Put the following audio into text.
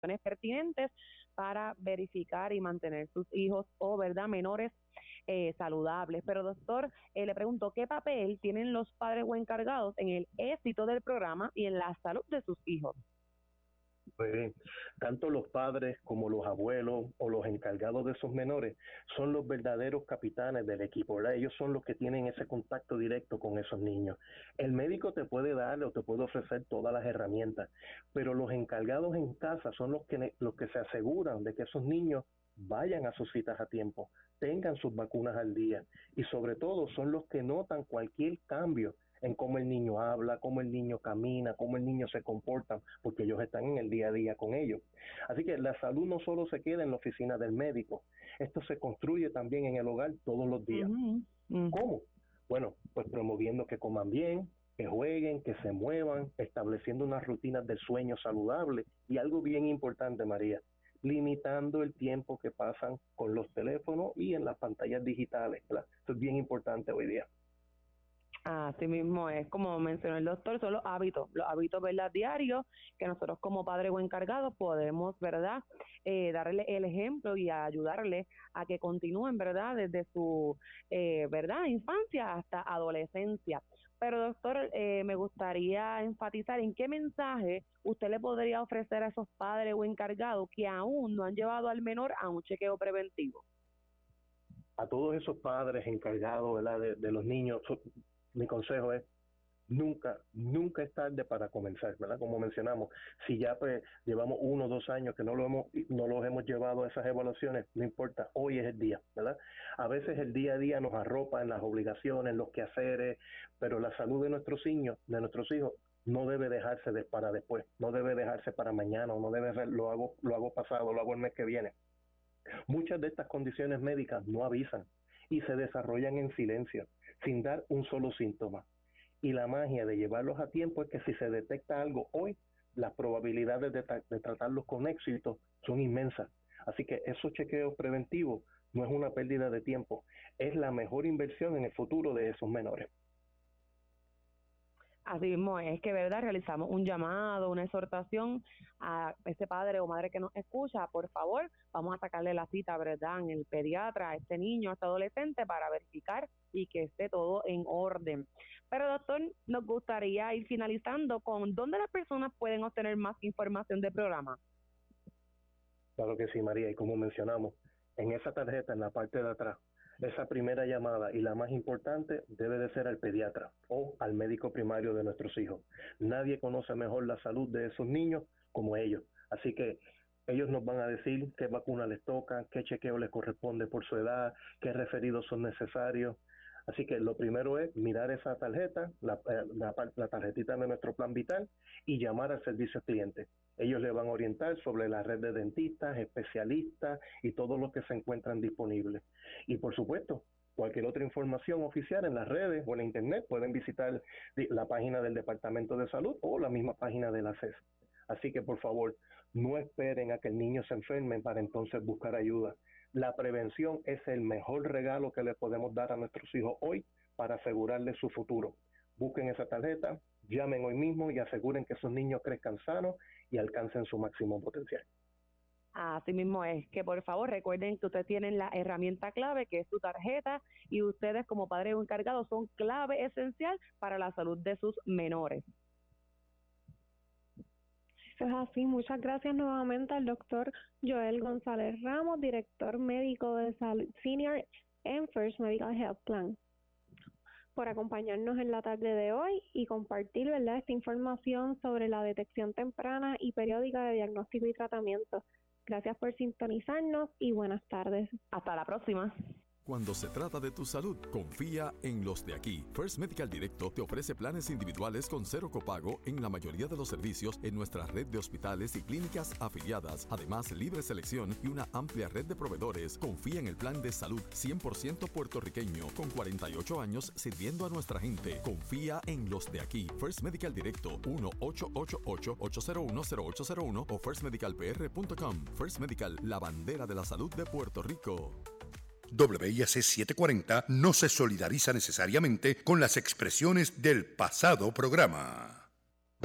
pertinentes para verificar y mantener sus hijos o, ¿verdad?, menores saludables. Pero, doctor, le pregunto, ¿qué papel tienen los padres o encargados en el éxito del programa y en la salud de sus hijos? Pues, tanto los padres como los abuelos o los encargados de esos menores son los verdaderos capitanes del equipo, ¿verdad? Ellos son los que tienen ese contacto directo con esos niños. El médico te puede dar o te puede ofrecer todas las herramientas, pero los encargados en casa son los que se aseguran de que esos niños vayan a sus citas a tiempo, tengan sus vacunas al día y sobre todo son los que notan cualquier cambio en cómo el niño habla, cómo el niño camina, cómo el niño se comporta, porque ellos están en el día a día con ellos. Así que la salud no solo se queda en la oficina del médico, esto se construye también en el hogar todos los días. ¿Cómo? Bueno, pues promoviendo que coman bien, que jueguen, que se muevan, estableciendo unas rutinas de sueño saludable y algo bien importante, María, limitando el tiempo que pasan con los teléfonos y en las pantallas digitales, ¿verdad? Esto es bien importante hoy día. Así mismo es, como mencionó el doctor, son los hábitos, ¿verdad?, diarios, que nosotros como padres o encargados podemos, ¿verdad?, darle el ejemplo y ayudarle a que continúen, ¿verdad?, desde su, ¿verdad?, infancia hasta adolescencia. Pero, doctor, me gustaría enfatizar en qué mensaje usted le podría ofrecer a esos padres o encargados que aún no han llevado al menor a un chequeo preventivo. A todos esos padres encargados, ¿verdad?, de los niños, mi consejo es nunca es tarde para comenzar, ¿verdad? Como mencionamos, si ya pues llevamos 1 o 2 años que no los hemos llevado a esas evaluaciones, no importa, hoy es el día, ¿verdad? A veces el día a día nos arropa en las obligaciones, en los quehaceres, pero la salud de nuestros niños, de nuestros hijos, no debe dejarse para después, no debe dejarse para mañana, o no debe ser lo hago pasado, lo hago el mes que viene. Muchas de estas condiciones médicas no avisan y se desarrollan en silencio, sin dar un solo síntoma. Y la magia de llevarlos a tiempo es que si se detecta algo hoy, las probabilidades de tratarlos con éxito son inmensas. Así que esos chequeos preventivos no es una pérdida de tiempo, es la mejor inversión en el futuro de esos menores. Así mismo es que, ¿verdad?, realizamos un llamado, una exhortación a ese padre o madre que nos escucha. Por favor, vamos a sacarle la cita, ¿verdad?, en el pediatra a este niño, a este adolescente, para verificar y que esté todo en orden. Pero, doctor, nos gustaría ir finalizando con dónde las personas pueden obtener más información del programa. Claro que sí, María, y como mencionamos, en esa tarjeta, en la parte de atrás, esa primera llamada y la más importante debe de ser al pediatra o al médico primario de nuestros hijos. Nadie conoce mejor la salud de esos niños como ellos. Así que ellos nos van a decir qué vacuna les toca, qué chequeo les corresponde por su edad, qué referidos son necesarios. Así que lo primero es mirar esa tarjeta, la tarjetita de nuestro plan vital y llamar al servicio al cliente. Ellos le van a orientar sobre la red de dentistas, especialistas y todo lo que se encuentran disponibles. Y por supuesto, cualquier otra información oficial en las redes o en la internet pueden visitar la página del Departamento de Salud o la misma página de la CES. Así que por favor, no esperen a que el niño se enferme para entonces buscar ayuda. La prevención es el mejor regalo que le podemos dar a nuestros hijos hoy para asegurarles su futuro. Busquen esa tarjeta, llamen hoy mismo y aseguren que esos niños crezcan sanos y alcancen su máximo potencial. Así mismo es, que por favor recuerden que ustedes tienen la herramienta clave, que es su tarjeta, y ustedes como padres o encargados son clave esencial para la salud de sus menores. Eso es así. Muchas gracias nuevamente al doctor Joel González Ramos, director médico de salud senior en First Medical Health Plan, por acompañarnos en la tarde de hoy y compartir, ¿verdad?, esta información sobre la detección temprana y periódica de diagnóstico y tratamiento. Gracias por sintonizarnos y buenas tardes. Hasta la próxima. Cuando se trata de tu salud, confía en los de aquí. First Medical Directo te ofrece planes individuales con 0 copago en la mayoría de los servicios en nuestra red de hospitales y clínicas afiliadas. Además, libre selección y una amplia red de proveedores. Confía en el plan de salud 100% puertorriqueño, con 48 años sirviendo a nuestra gente. Confía en los de aquí. First Medical Directo, 1-888-801-0801 o firstmedicalpr.com. First Medical, la bandera de la salud de Puerto Rico. WIAC 740 no se solidariza necesariamente con las expresiones del pasado programa.